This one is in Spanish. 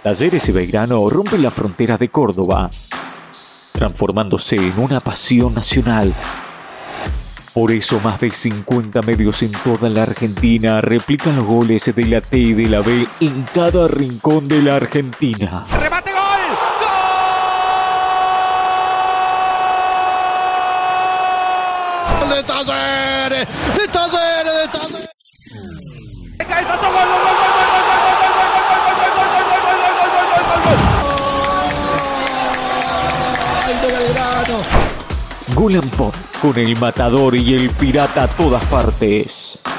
Talleres y Belgrano rompen las fronteras de Córdoba, transformándose en una pasión nacional. Por eso más de 50 medios en toda la Argentina replican los goles de la T y de la B en cada rincón de la Argentina. ¡Remate, gol! ¡Gol! ¡De Talleres! ¡De Talleres! ¡De Talleres! ¡Cabezazo! ¡Gol! ¡Gol! ¡Gol! Golan Pop, con el matador y el pirata a todas partes.